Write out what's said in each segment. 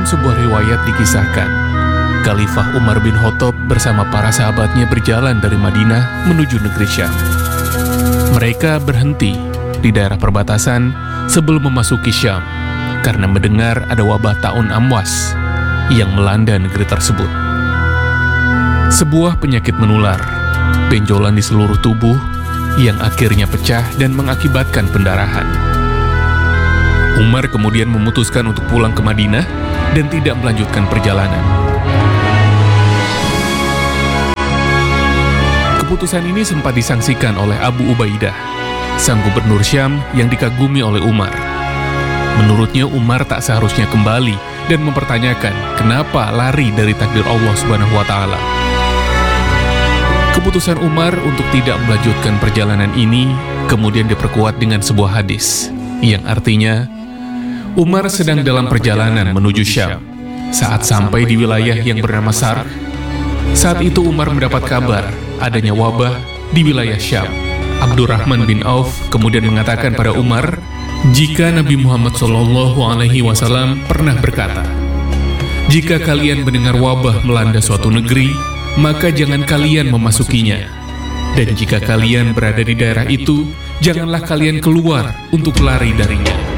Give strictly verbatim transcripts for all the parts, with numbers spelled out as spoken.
sebuah riwayat dikisahkan, Khalifah Umar bin Khattab bersama para sahabatnya berjalan dari Madinah menuju negeri Syam. Mereka berhenti di daerah perbatasan sebelum memasuki Syam karena mendengar ada wabah taun Amwas yang melanda negeri tersebut. Sebuah penyakit menular, benjolan di seluruh tubuh yang akhirnya pecah dan mengakibatkan pendarahan. Umar kemudian memutuskan untuk pulang ke Madinah dan tidak melanjutkan perjalanan. Keputusan ini sempat disangsikan oleh Abu Ubaidah, sang gubernur Syam yang dikagumi oleh Umar. Menurutnya Umar tak seharusnya kembali dan mempertanyakan kenapa lari dari takdir Allah Subhanahu wa taala. Keputusan Umar untuk tidak melanjutkan perjalanan ini kemudian diperkuat dengan sebuah hadis yang artinya Umar sedang dalam perjalanan menuju Syam saat sampai di wilayah yang bernama Sarq. Saat itu Umar mendapat kabar adanya wabah di wilayah Syam. Abdurrahman bin Auf kemudian mengatakan pada Umar, jika Nabi Muhammad shallallahu alaihi wasallam pernah berkata, jika kalian mendengar wabah melanda suatu negeri, maka jangan kalian memasukinya. Dan jika kalian berada di daerah itu, janganlah kalian keluar untuk lari darinya.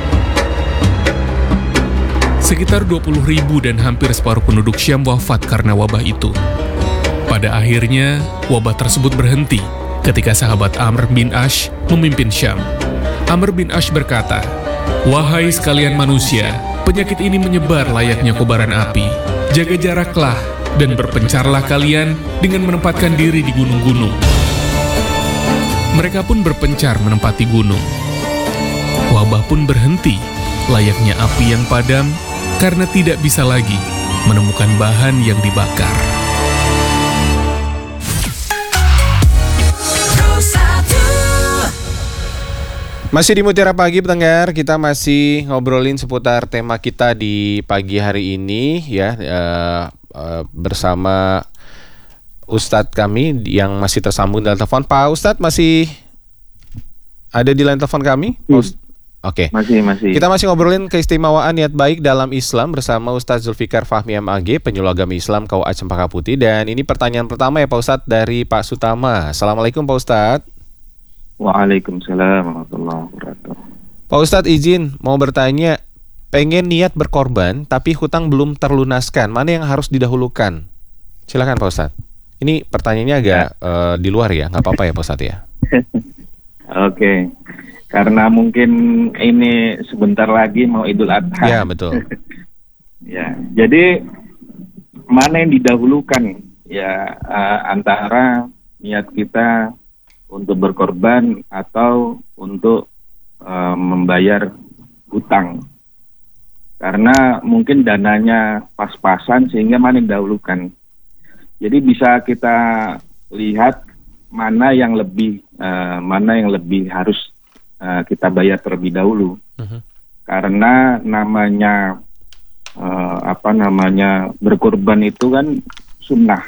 Sekitar dua puluh ribu dan hampir separuh penduduk Syam wafat karena wabah itu. Pada akhirnya, wabah tersebut berhenti ketika sahabat Amr bin Ash memimpin Syam. Amr bin Ash berkata, wahai sekalian manusia, penyakit ini menyebar layaknya kobaran api. Jaga jaraklah dan berpencarlah kalian dengan menempatkan diri di gunung-gunung. Mereka pun berpencar menempati gunung. Wabah pun berhenti, layaknya api yang padam, karena tidak bisa lagi menemukan bahan yang dibakar. Masih di Mutiara Pagi pendengar, kita masih ngobrolin seputar tema kita di pagi hari ini ya, uh, uh, bersama Ustadz kami yang masih tersambung dalam telepon. Pak Ustadz masih ada di line telepon kami? Hmm. Oke, okay. masih masih. Kita masih ngobrolin keistimewaan niat baik dalam Islam bersama Ustadz Zulfikar Fahmi M A G, penyuluh agama Islam K U A Cempaka Putih. Dan ini pertanyaan pertama ya Pak Ustadz dari Pak Sutama. Assalamualaikum Pak Ustadz. Waalaikumsalam warahmatullahi wabarakatuh. Pak Ustadz izin mau bertanya, pengen niat berkorban tapi hutang belum terlunaskan, mana yang harus didahulukan? Silakan Pak Ustadz. Ini pertanyaannya agak ya. uh, di luar ya, nggak apa-apa ya Pak Ustadz ya. Oke. Okay. Karena mungkin ini sebentar lagi mau Idul Adha. Ya, betul. Ya, jadi mana yang didahulukan ya uh, antara niat kita untuk berkorban atau untuk uh, membayar hutang. Karena mungkin dananya pas-pasan sehingga mana yang didahulukan. Jadi bisa kita lihat mana yang lebih uh, mana yang lebih harus Uh, kita bayar terlebih dahulu, uh-huh. Karena namanya uh, apa namanya berkorban itu kan sunnah,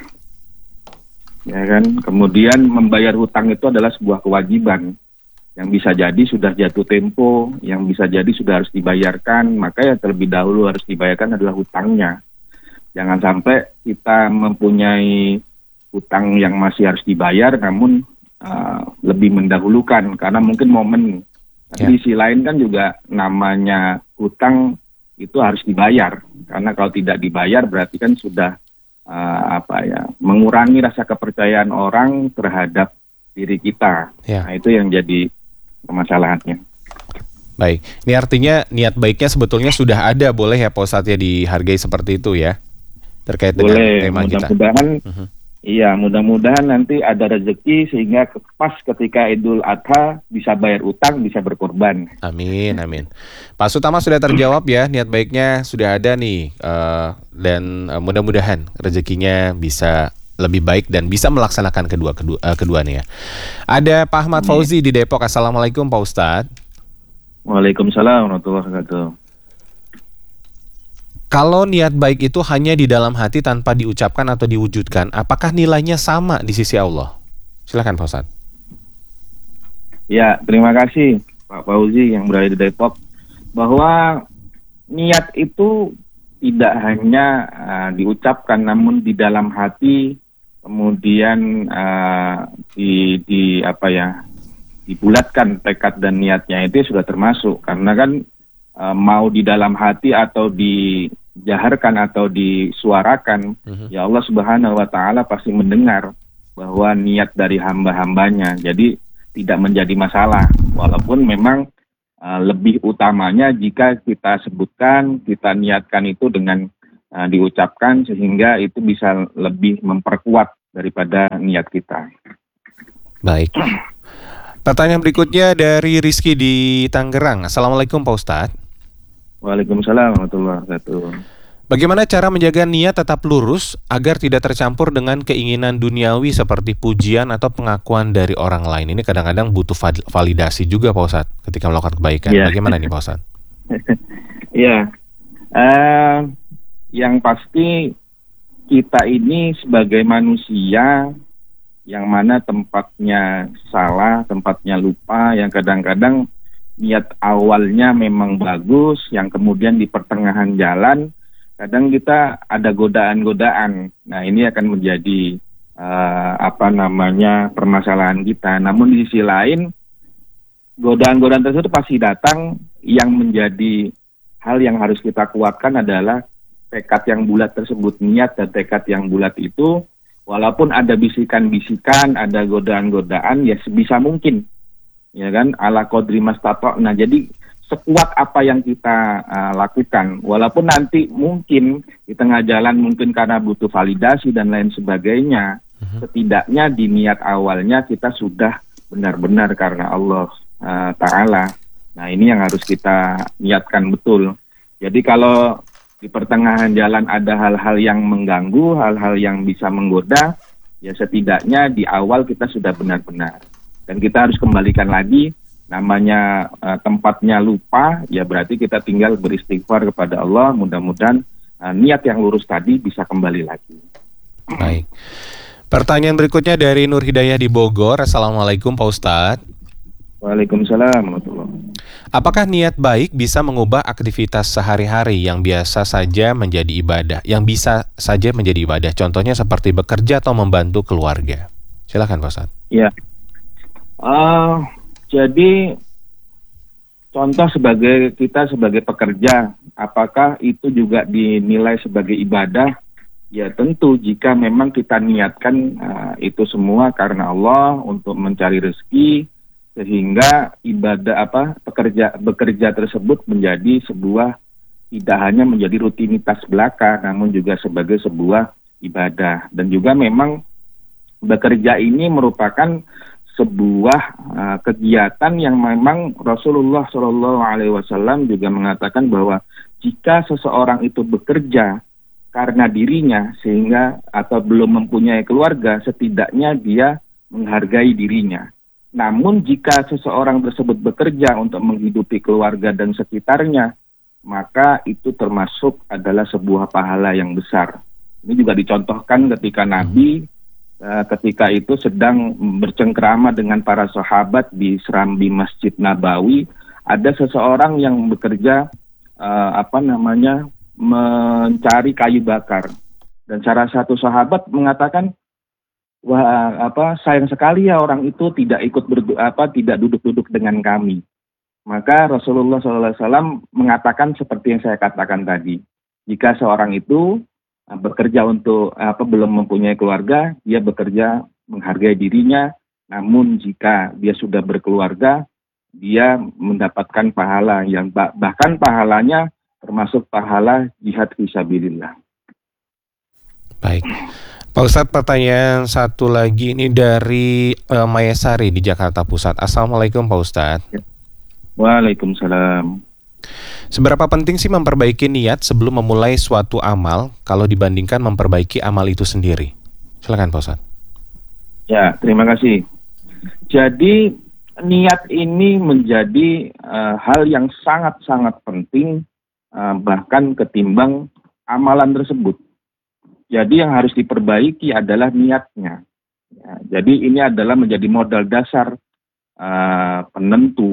ya kan. Kemudian membayar hutang itu adalah sebuah kewajiban yang bisa jadi sudah jatuh tempo, yang bisa jadi sudah harus dibayarkan, maka yang terlebih dahulu harus dibayarkan adalah hutangnya. Jangan sampai kita mempunyai hutang yang masih harus dibayar, namun Uh, lebih mendahulukan karena mungkin momen. Ya. Di sisi lain kan juga namanya hutang itu harus dibayar, karena kalau tidak dibayar berarti kan sudah uh, apa ya mengurangi rasa kepercayaan orang terhadap diri kita. Ya. Nah, itu yang jadi permasalahannya. Baik, ini artinya niat baiknya sebetulnya sudah ada, boleh ya Pak Ustadz ya dihargai seperti itu ya terkait boleh, dengan tema kita. Mudah-mudahan. Uh-huh. Iya, mudah-mudahan nanti ada rezeki sehingga pas ketika Idul Adha bisa bayar utang, bisa berkorban. Amin, amin. Pak Sutama sudah terjawab ya, niat baiknya sudah ada nih, uh, dan uh, mudah-mudahan rezekinya bisa lebih baik dan bisa melaksanakan kedua kedua uh, keduanya. Ada Pak Ahmad Fauzi di Depok. Assalamualaikum Pak Ustadz. Waalaikumsalam warahmatullahi wabarakatuh. Kalau niat baik itu hanya di dalam hati tanpa diucapkan atau diwujudkan, apakah nilainya sama di sisi Allah? Silakan Pak Ustadz. Ya, terima kasih Pak Fauzi yang berada di Depok. Bahwa niat itu tidak hanya uh, diucapkan, namun di dalam hati, kemudian uh, di, di apa ya, dibulatkan tekad dan niatnya, itu sudah termasuk. Karena kan uh, mau di dalam hati atau dijaharkan atau disuarakan, Mhm. ya Allah Subhanahu wa Ta'ala pasti mendengar bahwa niat dari hamba-hambanya. Jadi tidak menjadi masalah, walaupun memang uh, lebih utamanya jika kita sebutkan, kita niatkan itu dengan uh, diucapkan, sehingga itu bisa lebih memperkuat daripada niat kita. Baik. Pertanyaan berikutnya dari Rizky di Tangerang. Assalamualaikum Pak Ustadz. Waalaikumsalam warahmatullahi wabarakatuh. Bagaimana cara menjaga niat tetap lurus agar tidak tercampur dengan keinginan duniawi seperti pujian atau pengakuan dari orang lain? Ini kadang-kadang butuh val- validasi juga Pak Ustadz ketika melakukan kebaikan. Ya. Bagaimana nih Pak Ustadz? Ya, eh, yang pasti kita ini sebagai manusia yang mana tempatnya salah, tempatnya lupa, yang kadang-kadang niat awalnya memang bagus, yang kemudian di pertengahan jalan kadang kita ada godaan-godaan. Nah, ini akan menjadi uh, apa namanya permasalahan kita. Namun di sisi lain, godaan-godaan tersebut pasti datang. Yang menjadi hal yang harus kita kuatkan adalah tekad yang bulat tersebut, niat dan tekad yang bulat itu. Walaupun ada bisikan-bisikan, ada godaan-godaan, ya sebisa mungkin, ya kan, ala qadri mastata'na. Nah, jadi sekuat apa yang kita uh, lakukan, walaupun nanti mungkin di tengah jalan mungkin karena butuh validasi dan lain sebagainya, uh-huh. setidaknya di niat awalnya kita sudah benar-benar karena Allah uh, Ta'ala. Nah, ini yang harus kita niatkan betul. Jadi kalau di pertengahan jalan ada hal-hal yang mengganggu, hal-hal yang bisa menggoda, ya setidaknya di awal kita sudah benar-benar. Dan kita harus kembalikan lagi, namanya uh, tempatnya lupa, ya berarti kita tinggal beristighfar kepada Allah, mudah-mudahan uh, niat yang lurus tadi bisa kembali lagi. Baik. Pertanyaan berikutnya dari Nur Hidayah di Bogor. Assalamualaikum Pak Ustadz. Waalaikumsalam warahmatullahi wabarakatuh. Apakah niat baik bisa mengubah aktivitas sehari-hari yang biasa saja menjadi ibadah, yang bisa saja menjadi ibadah? Contohnya seperti bekerja atau membantu keluarga. Silakan Pak Ustadz. Ya. Uh, jadi contoh sebagai kita sebagai pekerja, apakah itu juga dinilai sebagai ibadah? Ya tentu, jika memang kita niatkan uh, itu semua karena Allah untuk mencari rezeki, sehingga ibadah apa pekerja bekerja tersebut menjadi sebuah, tidak hanya menjadi rutinitas belaka, namun juga sebagai sebuah ibadah. Dan juga memang bekerja ini merupakan sebuah uh, kegiatan yang memang Rasulullah Shallallahu Alaihi Wasallam juga mengatakan bahwa jika seseorang itu bekerja karena dirinya sehingga atau belum mempunyai keluarga, setidaknya dia menghargai dirinya. Namun jika seseorang tersebut bekerja untuk menghidupi keluarga dan sekitarnya, maka itu termasuk adalah sebuah pahala yang besar. Ini juga dicontohkan ketika Nabi uh, ketika itu sedang bercengkrama dengan para sahabat di serambi Masjid Nabawi. Ada seseorang yang bekerja uh, apa namanya mencari kayu bakar, dan salah satu sahabat mengatakan, wah, apa sayang sekali ya orang itu tidak ikut berdu, apa tidak duduk-duduk dengan kami. Maka Rasulullah shallallahu alaihi wasallam mengatakan seperti yang saya katakan tadi. Jika seorang itu uh, bekerja untuk apa belum mempunyai keluarga, dia bekerja menghargai dirinya. Namun jika dia sudah berkeluarga, dia mendapatkan pahala yang bah, bahkan pahalanya termasuk pahala jihad fisabilillah. Baik. Pak Ustadz, pertanyaan satu lagi ini dari uh, Mayasari di Jakarta Pusat. Assalamualaikum Pak Ustadz. Waalaikumsalam. Seberapa penting sih memperbaiki niat sebelum memulai suatu amal kalau dibandingkan memperbaiki amal itu sendiri? Silakan Pak Ustadz. Ya, terima kasih. Jadi niat ini menjadi uh, hal yang sangat-sangat penting, uh, bahkan ketimbang amalan tersebut. Jadi yang harus diperbaiki adalah niatnya. Ya, jadi ini adalah menjadi modal dasar uh, penentu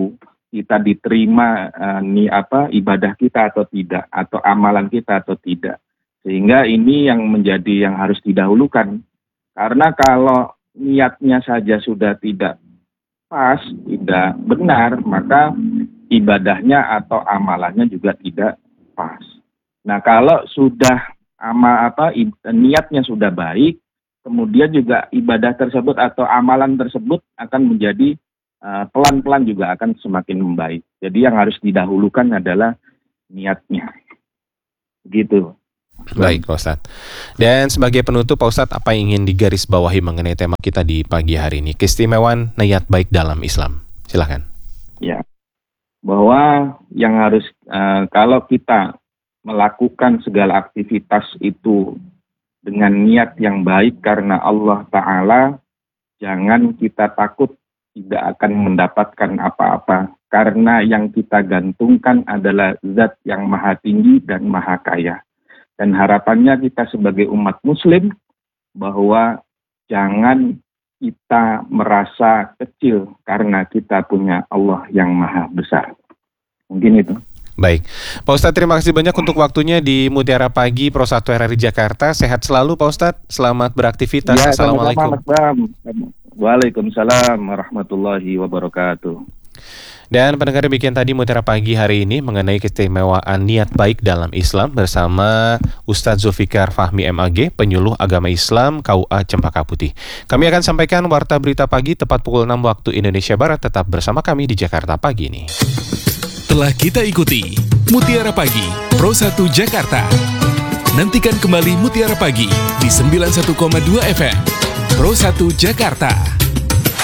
kita diterima uh, ni apa ibadah kita atau tidak, atau amalan kita atau tidak. Sehingga ini yang menjadi yang harus didahulukan. Karena kalau niatnya saja sudah tidak pas, tidak benar, maka ibadahnya atau amalannya juga tidak pas. Nah, kalau sudah amal apa niatnya sudah baik, kemudian juga ibadah tersebut atau amalan tersebut akan menjadi Uh, pelan-pelan juga akan semakin membaik. Jadi yang harus didahulukan adalah niatnya. Gitu. Baik, Pak Ustadz. Dan sebagai penutup, Pak Ustadz, apa yang ingin digarisbawahi mengenai tema kita di pagi hari ini? Keistimewaan niat baik dalam Islam. Silakan. Ya, bahwa yang harus uh, kalau kita melakukan segala aktivitas itu dengan niat yang baik karena Allah Ta'ala, jangan kita takut tidak akan mendapatkan apa-apa, karena yang kita gantungkan adalah zat yang maha tinggi dan maha kaya. Dan harapannya kita sebagai umat muslim bahwa jangan kita merasa kecil karena kita punya Allah yang maha besar. Mungkin itu. Baik, Pak Ustadz, terima kasih banyak untuk waktunya di Mutiara Pagi Pro satu R R I Jakarta. Sehat selalu Pak Ustadz, selamat beraktivitas. Ya, Assalamualaikum. Waalaikumsalam warahmatullahi wabarakatuh. Dan pendengar, demikian tadi Mutiara Pagi hari ini mengenai keistimewaan niat baik dalam Islam bersama Ustadz Zulfikar Fahmi M A G, penyuluh agama Islam K U A Cempaka Putih. Kami akan sampaikan Warta Berita Pagi tepat pukul enam waktu Indonesia Barat. Tetap bersama kami di Jakarta Pagi ini. Telah kita ikuti Mutiara Pagi Pro satu Jakarta. Nantikan kembali Mutiara Pagi di sembilan puluh satu koma dua F M Pro satu Jakarta.